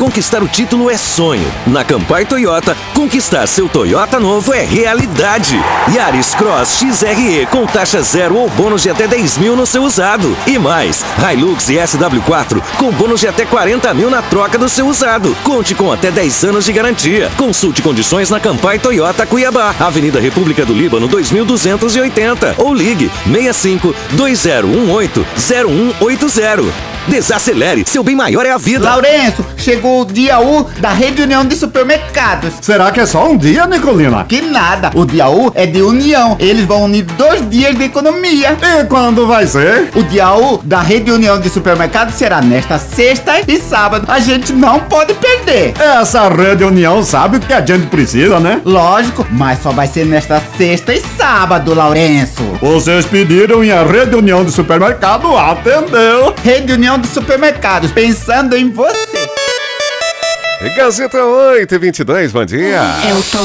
conquistar o título é sonho. Na Campar Toyota, conquistar seu Toyota novo é realidade. Yaris Cross XRE com taxa zero ou bônus de até 10 mil no seu usado. E mais, Hilux e SW4 com bônus de até 40 mil na troca do seu usado. Conte com até 10 anos de garantia. Consulte condições na Campar Toyota Cuiabá, Avenida República do Líbano 2280 ou ligue 65 2018 0180. Desacelere, seu bem maior é a vida. Lourenço, chegou o dia U da Rede União de Supermercados. Será que é só um dia, Nicolina? Que nada, o dia U é de união. Eles vão unir 2 dias de economia. E quando vai ser? O dia U da Rede União de Supermercados será nesta sexta e sábado. A gente não pode perder. Essa Rede União sabe o que a gente precisa, né? Lógico, mas só vai ser nesta sexta e sábado, Lourenço. Vocês pediram e a Rede União de Supermercado atendeu. Rede União de Supermercados, pensando em você. Gazeta 8:22, bom dia. Eu tô